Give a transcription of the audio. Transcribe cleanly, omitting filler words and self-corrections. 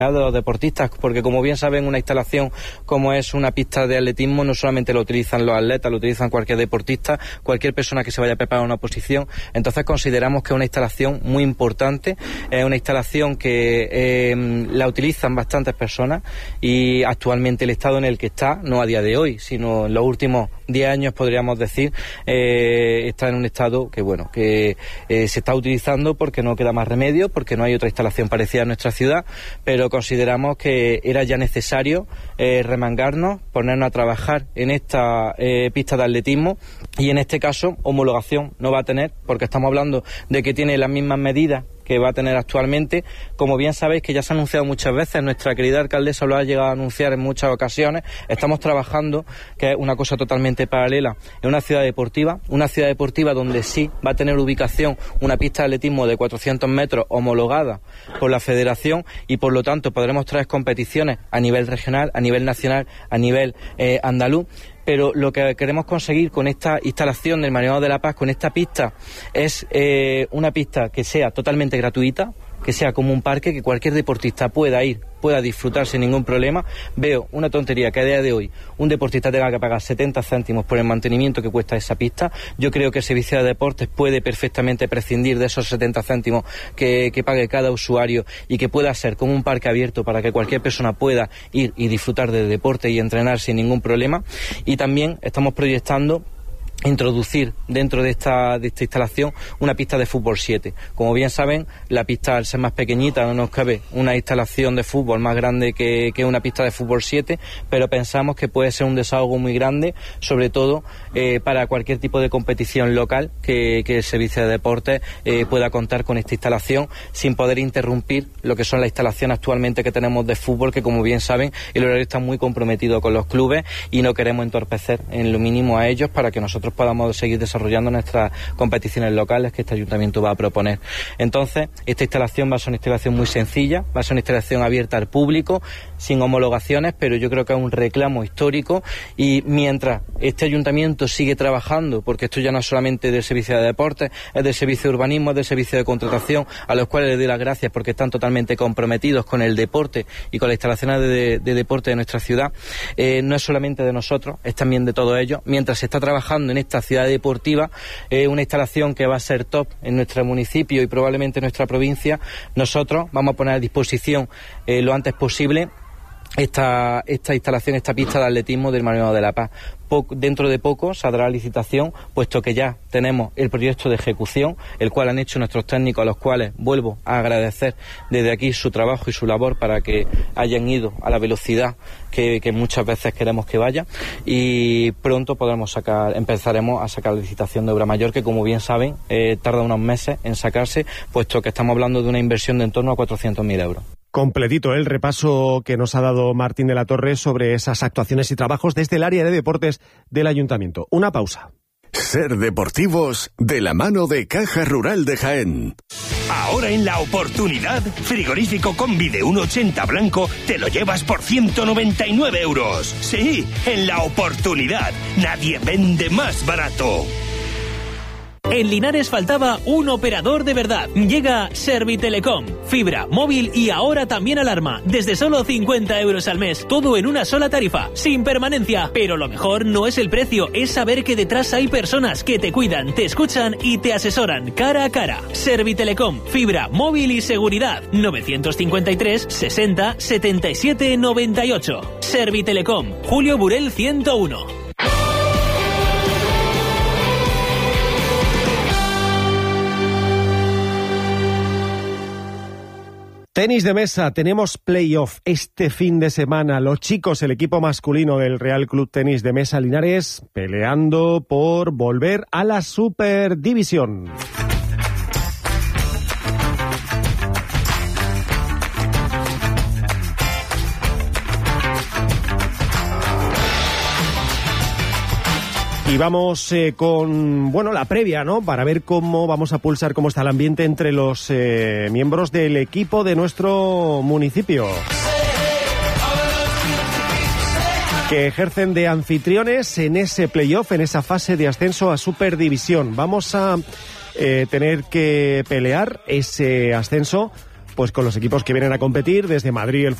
de los deportistas, porque como bien saben, una instalación como es una pista de atletismo no solamente lo utilizan los atletas, lo utilizan cualquier deportista, cualquier persona que se vaya a preparar una oposición. Entonces consideramos que es una instalación muy importante, es una instalación que la utilizan bastantes personas y actualmente el estado en el que está, no a día de hoy, sino en los últimos 10 años podríamos decir, está en un estado que bueno, que se está utilizando porque no queda más remedio, porque no hay otra instalación parecida en nuestra ciudad, pero consideramos que era ya necesario remangarnos, ponernos a trabajar en esta pista de atletismo y en este caso homologación no va a tener, porque estamos hablando de que tiene las mismas medidas que va a tener actualmente. Como bien sabéis, que ya se ha anunciado muchas veces, nuestra querida alcaldesa lo ha llegado a anunciar en muchas ocasiones, estamos trabajando, que es una cosa totalmente paralela, en una ciudad deportiva donde sí va a tener ubicación una pista de atletismo de 400 metros homologada por la federación y por lo tanto podremos traer competiciones a nivel regional, a nivel nacional, a nivel andaluz. Pero lo que queremos conseguir con esta instalación del Marinado de la Paz, con esta pista, es una pista que sea totalmente gratuita, que sea como un parque, que cualquier deportista pueda ir, pueda disfrutar sin ningún problema. Veo una tontería que a día de hoy un deportista tenga que pagar 70 céntimos por el mantenimiento que cuesta esa pista. Yo creo que el Servicio de Deportes puede perfectamente prescindir de esos 70 céntimos que pague cada usuario y que pueda ser como un parque abierto para que cualquier persona pueda ir y disfrutar del deporte y entrenar sin ningún problema. Y también estamos proyectando introducir dentro de esta instalación una pista de fútbol 7. Como bien saben, la pista al ser más pequeñita no nos cabe una instalación de fútbol más grande que una pista de fútbol 7, pero pensamos que puede ser un desahogo muy grande, sobre todo para cualquier tipo de competición local que el Servicio de Deportes pueda contar con esta instalación sin poder interrumpir lo que son las instalaciones actualmente que tenemos de fútbol, que como bien saben el horario está muy comprometido con los clubes y no queremos entorpecer en lo mínimo a ellos para que nosotros podamos seguir desarrollando nuestras competiciones locales que este ayuntamiento va a proponer. Entonces, esta instalación va a ser una instalación muy sencilla, va a ser una instalación abierta al público, sin homologaciones, pero yo creo que es un reclamo histórico y mientras este ayuntamiento sigue trabajando, porque esto ya no es solamente del Servicio de Deportes, es del Servicio de Urbanismo, es del Servicio de Contratación, a los cuales les doy las gracias porque están totalmente comprometidos con el deporte y con las instalaciones de deporte de nuestra ciudad, no es solamente de nosotros, es también de todos ellos. Mientras se está trabajando en esta ciudad deportiva, una instalación que va a ser top en nuestro municipio y probablemente en nuestra provincia, nosotros vamos a poner a disposición lo antes posible esta instalación, esta pista de atletismo del Marinado de la Paz. Dentro de poco saldrá la licitación, puesto que ya tenemos el proyecto de ejecución, el cual han hecho nuestros técnicos, a los cuales vuelvo a agradecer desde aquí su trabajo y su labor para que hayan ido a la velocidad que muchas veces queremos que vaya, y pronto empezaremos a sacar la licitación de obra mayor, que como bien saben tarda unos meses en sacarse, puesto que estamos hablando de una inversión de en torno a 400.000 euros. Completito el repaso que nos ha dado Martín de la Torre sobre esas actuaciones y trabajos desde el área de deportes del Ayuntamiento. Una pausa. Ser deportivos de la mano de Caja Rural de Jaén. Ahora en La Oportunidad, frigorífico combi de 1,80 blanco, te lo llevas por 199 euros. Sí, en La Oportunidad. Nadie vende más barato. En Linares faltaba un operador de verdad. Llega Servitelecom. Fibra, móvil y ahora también alarma. Desde solo 50 euros al mes. Todo en una sola tarifa. Sin permanencia. Pero lo mejor no es el precio. Es saber que detrás hay personas que te cuidan, te escuchan y te asesoran cara a cara. Servitelecom. Fibra, móvil y seguridad. 953 60 77 98. Servitelecom. Julio Burel 101. Tenis de mesa, tenemos playoff este fin de semana. Los chicos, el equipo masculino del Real Club Tenis de Mesa Linares, peleando por volver a la Superdivisión. Y vamos con, la previa, ¿no? Para ver cómo vamos a pulsar, cómo está el ambiente entre los miembros del equipo de nuestro municipio, que ejercen de anfitriones en ese playoff, en esa fase de ascenso a Superdivisión. Vamos a tener que pelear ese ascenso pues con los equipos que vienen a competir desde Madrid, el